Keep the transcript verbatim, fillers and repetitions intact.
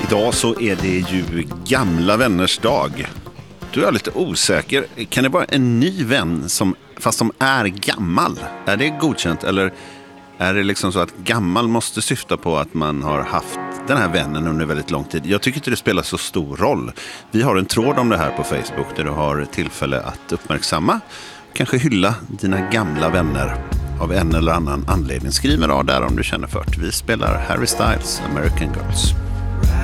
Idag så är det ju gamla vänners dag. Du är lite osäker. Kan det vara en ny vän som, fast som är gammal? Är det godkänt eller är det liksom så att gammal måste syfta på att man har haft den här vännen under väldigt lång tid? Jag tycker inte det spelar så stor roll. Vi har en tråd om det här på Facebook där du har tillfälle att uppmärksamma, kanske hylla dina gamla vänner av en eller annan anledning. Skriv en rad där om du känner för det. Vi spelar Harry Styles, American Girls.